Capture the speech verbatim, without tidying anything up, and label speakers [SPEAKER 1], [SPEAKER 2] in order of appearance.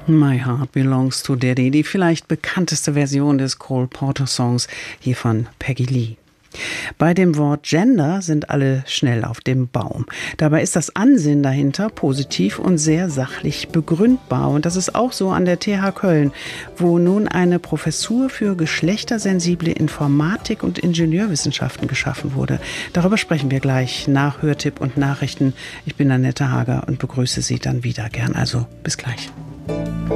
[SPEAKER 1] My Heart Belongs to Daddy, die vielleicht bekannteste Version des Cole Porter Songs hier von Peggy Lee. Bei dem Wort Gender sind alle schnell auf dem Baum. Dabei ist das Ansinnen dahinter positiv und sehr sachlich begründbar. Und das ist auch so an der T H Köln, wo nun eine Professur für geschlechtersensible Informatik und Ingenieurwissenschaften geschaffen wurde. Darüber sprechen wir gleich nach Hörtipp und Nachrichten. Ich bin Annette Hager und begrüße Sie dann wieder gern. Also bis gleich.